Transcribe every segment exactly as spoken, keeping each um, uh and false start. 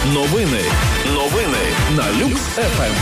Новини. Новини на Люкс еф ем.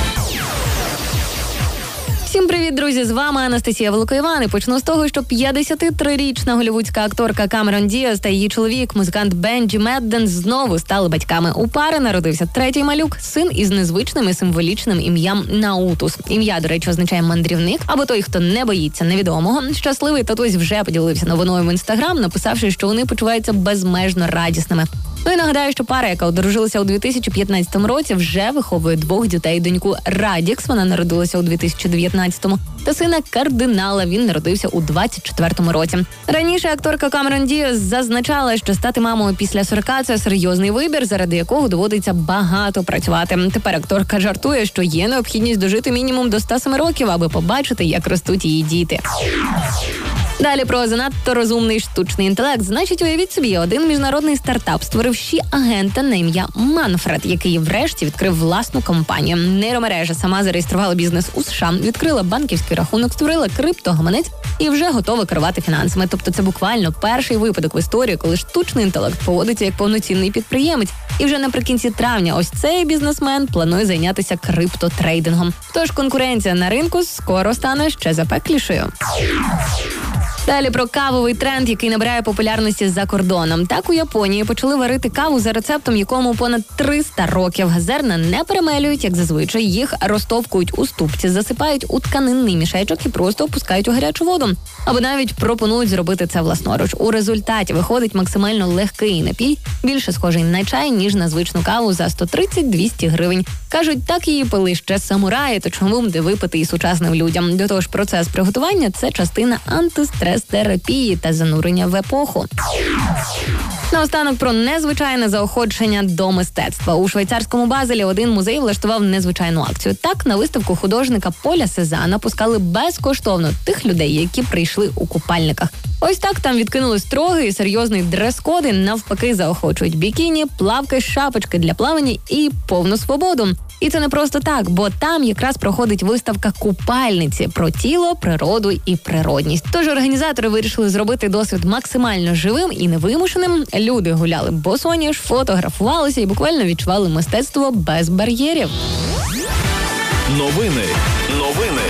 Всім привіт, друзі! З вами Анастасія Великоїван. І почну з того, що п'ятдесятитрирічна голлівудська акторка Камерон Діас та її чоловік, музикант Бенджі Медден, знову стали батьками. У пари народився третій малюк, син із незвичним і символічним ім'ям Наутус. Ім'я, до речі, означає мандрівник, або той, хто не боїться невідомого. Щасливий татусь вже поділився новиною в Інстаграм, написавши, що вони почуваються безмежно радісними. Ну і нагадаю, що пара, яка одружилася у дві тисячі п'ятнадцятому році, вже виховує двох дітей. Доньку Радікс, вона народилася у дві тисячі дев'ятнадцятому, та сина Кардинала, він народився у двадцять четвертому році. Раніше акторка Камерон Діас зазначала, що стати мамою після сорока – це серйозний вибір, заради якого доводиться багато працювати. Тепер акторка жартує, що є необхідність дожити мінімум до ста семи років, аби побачити, як ростуть її діти. Далі про занадто розумний штучний інтелект. Значить, уявіть собі, один міжнародний стартап створив щі-агента на ім'я Манфред, який врешті відкрив власну компанію. Нейромережа сама зареєструвала бізнес у США, відкрила банківський рахунок, створила криптогаманець і вже готова керувати фінансами. Тобто це буквально перший випадок в історії, коли штучний інтелект поводиться як повноцінний підприємець. І вже наприкінці травня ось цей бізнесмен планує зайнятися криптотрейдингом. Тож конкуренція на ринку скоро стане ще запеклішою. Далі про кавовий тренд, який набирає популярності за кордоном. Так, у Японії почали варити каву за рецептом, якому понад триста років. Зерна не перемелюють, як зазвичай, їх розтовкують у ступці, засипають у тканинний мішечок і просто опускають у гарячу воду. Або навіть пропонують зробити це власноруч. У результаті виходить максимально легкий напій, більше схожий на чай, ніж на звичну каву за сто тридцять - двісті гривень. Кажуть, так її пили ще самураї, то чому б не випити і сучасним людям. До того ж, процес приготування – це частина антистрес-терапії та занурення в епоху. Наостанок про незвичайне заохочення до мистецтва. У швейцарському Базелі один музей влаштував незвичайну акцію. Так, на виставку художника Поля Сезана пускали безкоштовно тих людей, які прийшли у купальниках. Ось так там відкинули строгий і серйозний дрес-код і навпаки заохочують бікіні, плавки, шапочки для плавання і повну свободу. І це не просто так, бо там якраз проходить виставка «Купальниці» про тіло, природу і природність. Тож організатори вирішили зробити досвід максимально живим і невимушеним. Люди гуляли босоніж, фотографувалися і буквально відчували мистецтво без бар'єрів. Новини. Новини